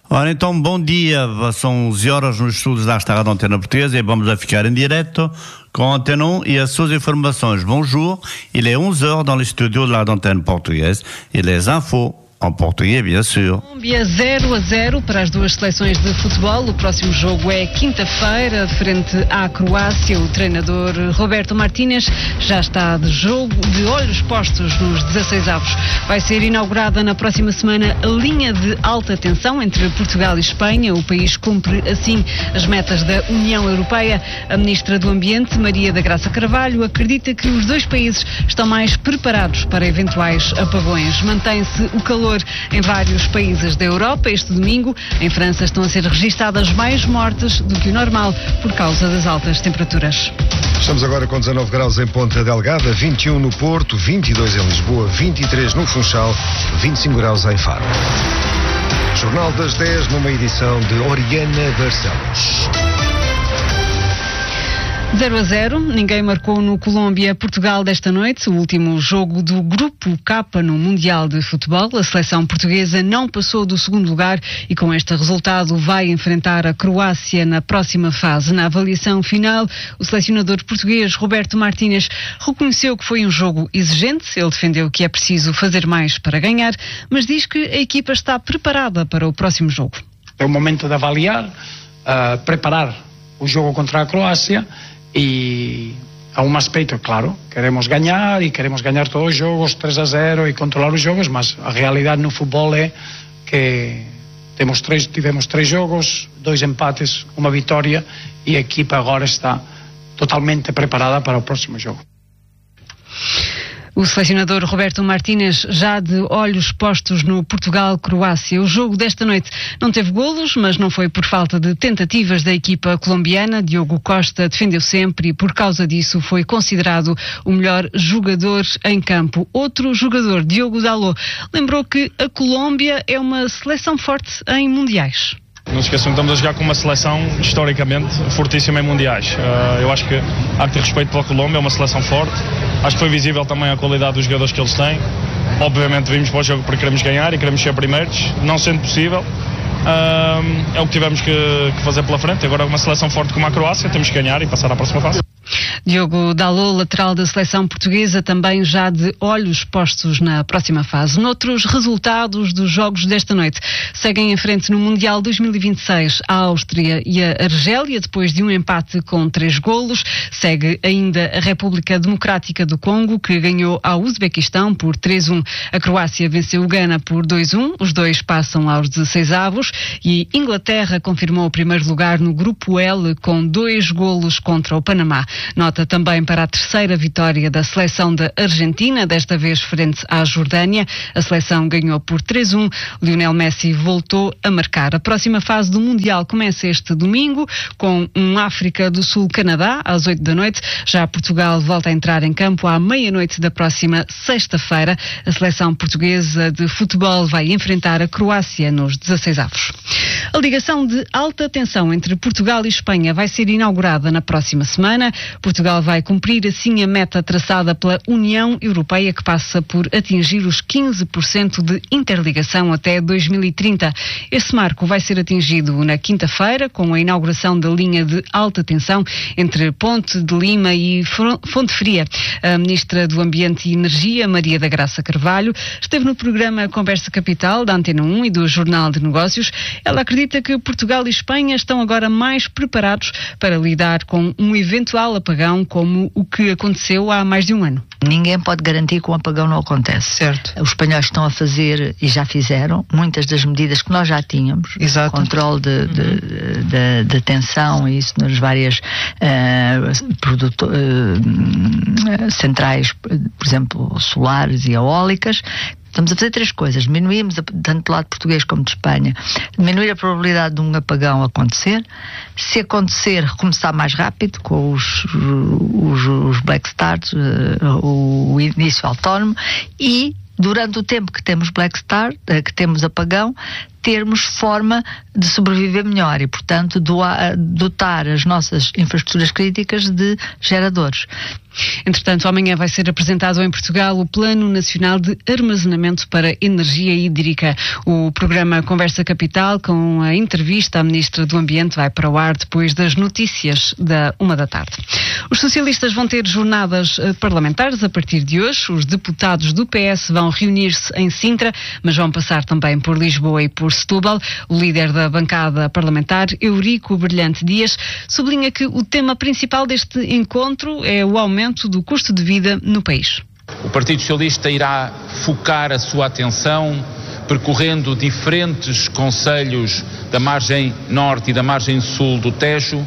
Ora, então, bom dia. São 11 horas nos estudos da Rádio Antena Portuguesa e vamos a ficar em direto com a Antena 1 e as suas informações. Bonjour, il est 11 heures dans les studios de la Antenne Portugaise et les infos en português, bien sûr. Colômbia 0-0 para as duas seleções de futebol. O próximo jogo é quinta-feira, frente à Croácia. O treinador Roberto Martínez já está de jogo, de olhos postos nos 16avos. Vai ser inaugurada na próxima semana a linha de alta tensão entre Portugal e Espanha. O país cumpre assim as metas da União Europeia. A ministra do Ambiente, Maria da Graça Carvalho, acredita que os dois países estão mais preparados para eventuais apagões. Mantém-se o calor em vários países da Europa. Este domingo, em França, estão a ser registadas mais mortes do que o normal por causa das altas temperaturas. Estamos agora com 19 graus em Ponta Delgada, 21 no Porto, 22 em Lisboa, 23 no Funchal, 25 graus em Faro. Jornal das 10 numa edição de Oriana Barcelos. 0-0, ninguém marcou no Colômbia-Portugal desta noite, o último jogo do Grupo K no Mundial de Futebol. A seleção portuguesa não passou do segundo lugar e com este resultado vai enfrentar a Croácia na próxima fase. Na avaliação final, o selecionador português Roberto Martínez reconheceu que foi um jogo exigente. Ele defendeu que é preciso fazer mais para ganhar, mas diz que a equipa está preparada para o próximo jogo. É o momento de avaliar, preparar o jogo contra a Croácia. E há um aspecto, claro, queremos ganhar e queremos ganhar todos os jogos 3-0 e controlar os jogos, mas a realidade no futebol é que tivemos 3 jogos, 2 empates, uma vitória e a equipa agora está totalmente preparada para o próximo jogo. O selecionador Roberto Martínez já de olhos postos no Portugal-Croácia. O jogo desta noite não teve golos, mas não foi por falta de tentativas da equipa colombiana. Diogo Costa defendeu sempre e por causa disso foi considerado o melhor jogador em campo. Outro jogador, Diogo Dalot, lembrou que a Colômbia é uma seleção forte em mundiais. Não se esqueçam que estamos a jogar com uma seleção historicamente fortíssima em mundiais. Eu acho que há que ter respeito pela Colômbia, é uma seleção forte. Acho que foi visível também a qualidade dos jogadores que eles têm. Obviamente vimos para o jogo porque queremos ganhar e queremos ser primeiros, não sendo possível. É o que tivemos que fazer pela frente. Agora é uma seleção forte como a Croácia, temos que ganhar e passar à próxima fase. Diogo Dalot, lateral da seleção portuguesa, também já de olhos postos na próxima fase. Noutros resultados dos jogos desta noite, seguem em frente no Mundial 2026 a Áustria e a Argélia, depois de um empate com 3 golos. Segue ainda a República Democrática do Congo, que ganhou ao Uzbequistão por 3-1. A Croácia venceu o Ghana por 2-1. Os dois passam aos 16avos e Inglaterra confirmou o primeiro lugar no Grupo L com 2 golos contra o Panamá. Nota também para a terceira vitória da seleção da Argentina, desta vez frente à Jordânia. A seleção ganhou por 3-1. Lionel Messi voltou a marcar. A próxima fase do Mundial começa este domingo com um África do Sul-Canadá às 8 da noite. Já Portugal volta a entrar em campo à meia-noite da próxima sexta-feira. A seleção portuguesa de futebol vai enfrentar a Croácia nos 16avos. A ligação de alta tensão entre Portugal e Espanha vai ser inaugurada na próxima semana. Portugal vai cumprir assim a meta traçada pela União Europeia, que passa por atingir os 15% de interligação até 2030. Esse marco vai ser atingido na quinta-feira com a inauguração da linha de alta tensão entre Ponte de Lima e Fonte Fria. A ministra do Ambiente e Energia, Maria da Graça Carvalho, esteve no programa Conversa Capital da Antena 1 e do Jornal de Negócios. Ela acredita que Portugal e Espanha estão agora mais preparados para lidar com um eventual apagão como o que aconteceu há mais de um ano. Ninguém pode garantir que um apagão não acontece. Certo. Os espanhóis estão a fazer, e já fizeram, muitas das medidas que nós já tínhamos. Exato. Controle de tensão e isso nas várias centrais, por exemplo, solares e eólicas. Estamos a fazer 3 coisas. Diminuímos, tanto do lado português como de Espanha, diminuir a probabilidade de um apagão acontecer. Se acontecer, recomeçar mais rápido com os black starts, o início autónomo, e durante o tempo que temos black start, que temos apagão, termos forma de sobreviver melhor e, portanto, dotar as nossas infraestruturas críticas de geradores. Entretanto, amanhã vai ser apresentado em Portugal o Plano Nacional de Armazenamento para Energia Hídrica. O programa Conversa Capital, com a entrevista à Ministra do Ambiente, vai para o ar depois das notícias da 13h. Os socialistas vão ter jornadas parlamentares a partir de hoje. Os deputados do PS vão reunir-se em Sintra, mas vão passar também por Lisboa e por Setúbal. O líder da bancada parlamentar, Eurico Brilhante Dias, sublinha que o tema principal deste encontro é o aumento do custo de vida no país. O Partido Socialista irá focar a sua atenção percorrendo diferentes concelhos da margem norte e da margem sul do Tejo,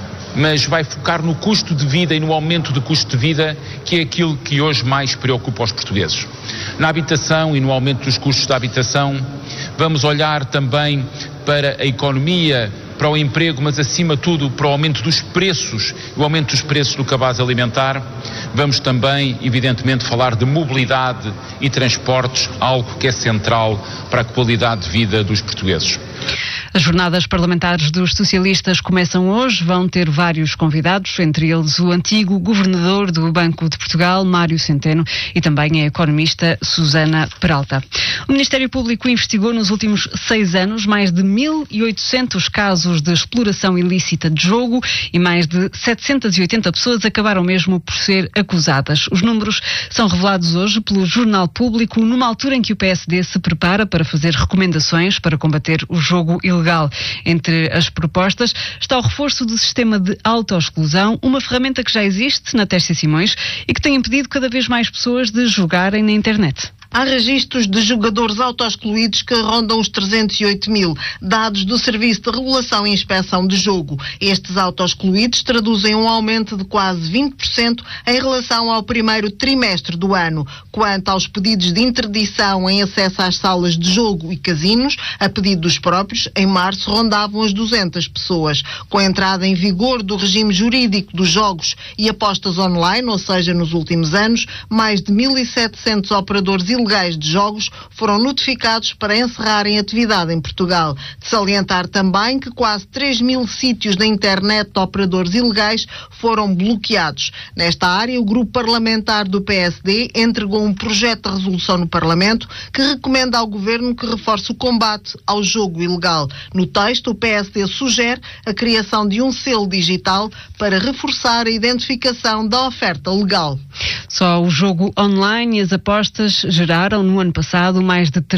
mas vai focar no custo de vida e no aumento do custo de vida, que é aquilo que hoje mais preocupa os portugueses. Na habitação e no aumento dos custos da habitação, vamos olhar também para a economia, para o emprego, mas acima de tudo para o aumento dos preços, o aumento dos preços do cabaz alimentar. Vamos também, evidentemente, falar de mobilidade e transportes, algo que é central para a qualidade de vida dos portugueses. As jornadas parlamentares dos socialistas começam hoje, vão ter vários convidados, entre eles o antigo governador do Banco de Portugal, Mário Centeno, e também a economista Susana Peralta. O Ministério Público investigou nos últimos 6 anos mais de 1.800 casos de exploração ilícita de jogo e mais de 780 pessoas acabaram mesmo por ser acusadas. Os números são revelados hoje pelo Jornal Público, numa altura em que o PSD se prepara para fazer recomendações para combater o jogo ilegal. Entre as propostas está o reforço do sistema de autoexclusão, uma ferramenta que já existe na Tércia Simões e que tem impedido cada vez mais pessoas de jogarem na internet. Há registros de jogadores autoexcluídos que rondam os 308 mil, dados do Serviço de Regulação e Inspeção de Jogo. Estes autoexcluídos traduzem um aumento de quase 20% em relação ao primeiro trimestre do ano. Quanto aos pedidos de interdição em acesso às salas de jogo e casinos, a pedido dos próprios, em março rondavam as 200 pessoas. Com a entrada em vigor do regime jurídico dos jogos e apostas online, ou seja, nos últimos anos, mais de 1.700 operadores ilegais de jogos foram notificados para encerrarem atividade em Portugal. De salientar também que quase 3.000 sítios da internet de operadores ilegais foram bloqueados. Nesta área, o grupo parlamentar do PSD entregou um projeto de resolução no Parlamento que recomenda ao Governo que reforce o combate ao jogo ilegal. No texto, o PSD sugere a criação de um selo digital para reforçar a identificação da oferta legal. Só o jogo online e as apostas geraram no ano passado mais de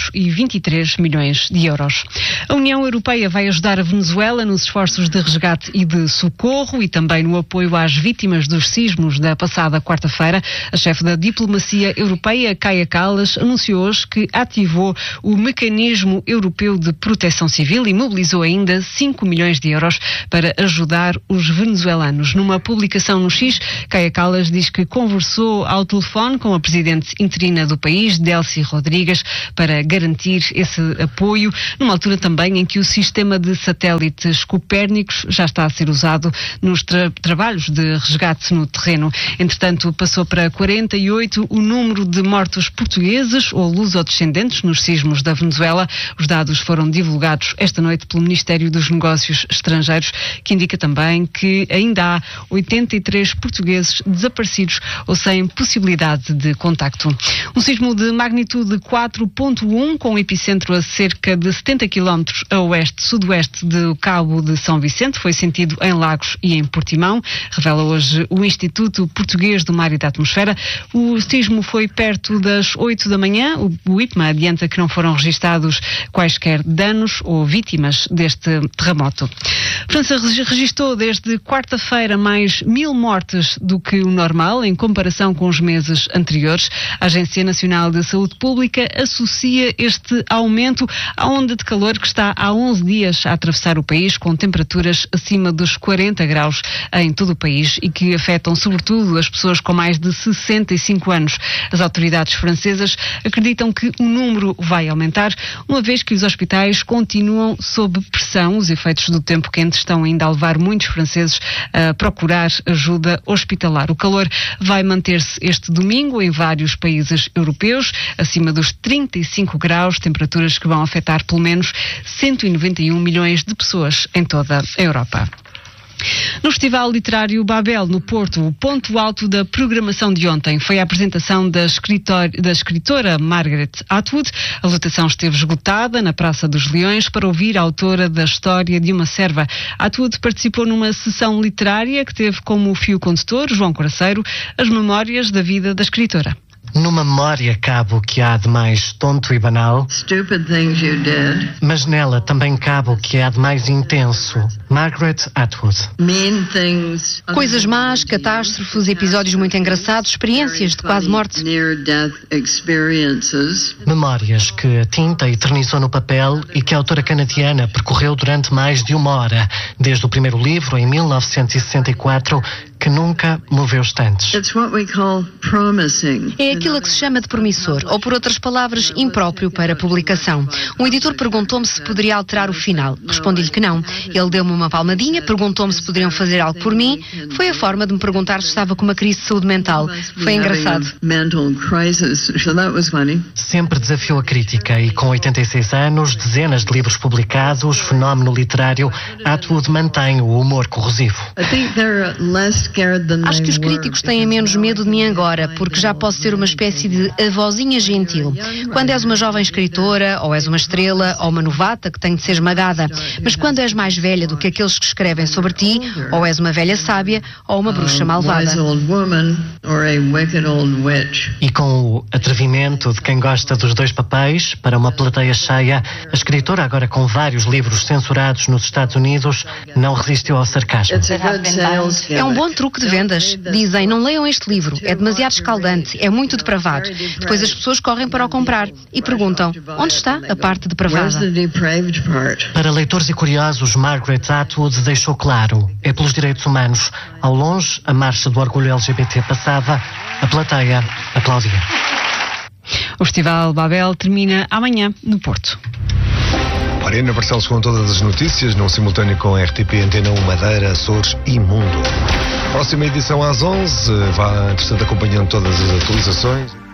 323 milhões de euros. A União Europeia vai ajudar a Venezuela nos esforços de resgate e de socorro e também no apoio às vítimas dos sismos da passada quarta-feira. A chefe da diplomacia europeia, Kaja Kallas, anunciou hoje que ativou o Mecanismo Europeu de Proteção Civil e mobilizou ainda 5 milhões de euros para ajudar os venezuelanos. Numa publicação no X, Kaja Kallas diz que conversou ao telefone com a presidente interina do país, Delcy Rodrigues, para garantir esse apoio, numa altura também em que o sistema de satélites Copérnicos já está a ser usado nos trabalhos de resgate no terreno. Entretanto, passou para 48 o número de mortos portugueses ou lusodescendentes nos sismos da Venezuela. Os dados foram divulgados esta noite pelo Ministério dos Negócios Estrangeiros, que indica também que ainda há 83 portugueses desaparecidos ou sem possibilidade de contacto. Um sismo de magnitude 4.1, com o epicentro a cerca de 70 km a oeste-sudoeste do Cabo de São Vicente, foi sentido em Lagos e em Portimão, revela hoje o Instituto Português do Mar e da Atmosfera. O sismo foi perto das 8 da manhã. O IPMA adianta que não foram registados quaisquer danos ou vítimas deste terremoto. França registrou desde quarta-feira mais 1.000 mortes do que o normal, em comparação com os meses anteriores. A Agência Nacional de Saúde Pública associa este aumento à onda de calor que está há 11 dias a atravessar o país, com temperaturas acima dos 40 graus em todo o país e que afetam sobretudo as pessoas com mais de 65 anos. As autoridades francesas acreditam que o número vai aumentar, uma vez que os hospitais continuam sob pressão. Os efeitos do tempo quente quente estão ainda a levar muitos franceses a procurar ajuda hospitalar. O calor vai manter-se este domingo em vários países europeus, acima dos 35 graus, temperaturas que vão afetar pelo menos 191 milhões de pessoas em toda a Europa. No Festival Literário Babel, no Porto, o ponto alto da programação de ontem foi a apresentação da escritora Margaret Atwood. A lotação esteve esgotada na Praça dos Leões para ouvir a autora da História de uma Serva. Atwood participou numa sessão literária que teve como fio condutor, João Coraceiro, as memórias da vida da escritora. Numa memória cabe o que há de mais tonto e banal, mas nela também cabe o que há de mais intenso. Margaret Atwood. Coisas más, catástrofes, episódios muito engraçados, experiências de quase morte. Memórias que a tinta eternizou no papel e que a autora canadiana percorreu durante mais de uma hora, desde o primeiro livro, em 1964, que nunca moveu estantes. É aquilo a que se chama de promissor, ou por outras palavras, impróprio para publicação. Um editor perguntou-me se poderia alterar o final. Respondi-lhe que não. Ele deu-me uma palmadinha, perguntou-me se poderiam fazer algo por mim. Foi a forma de me perguntar se estava com uma crise de saúde mental. Foi engraçado. Sempre desafiou a crítica e com 86 anos, dezenas de livros publicados, fenómeno literário, Atwood mantém o humor corrosivo. Acho que os críticos têm menos medo de mim agora, porque já posso ser uma espécie de avózinha gentil. Quando és uma jovem escritora, ou és uma estrela, ou uma novata que tem de ser esmagada. Mas quando és mais velha do que aqueles que escrevem sobre ti, ou és uma velha sábia, ou uma bruxa malvada. E com o atrevimento de quem gosta dos dois papéis, para uma plateia cheia, a escritora, agora com vários livros censurados nos Estados Unidos, não resistiu ao sarcasmo. É um bom truque de vendas. Dizem, não leiam este livro, é demasiado escaldante, é muito depravado. Depois as pessoas correm para o comprar e perguntam, onde está a parte depravada? Para leitores e curiosos, Margaret Atwood deixou claro, é pelos direitos humanos. Ao longe, a marcha do orgulho LGBT passava, a plateia aplaudia. O Festival Babel termina amanhã no Porto. Mariana Barcelos com todas as notícias, num simultâneo com a RTP Antena 1 Madeira, Açores e Mundo. Próxima edição às 11, vá, entretanto, acompanhando todas as atualizações.